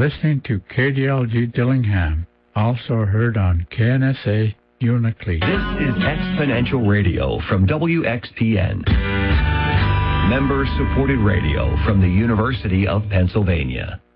listening to KDLG Dillingham, also heard on KNSA Unalakleet. This is Exponential Radio from WXPN. Member-supported radio from the University of Pennsylvania.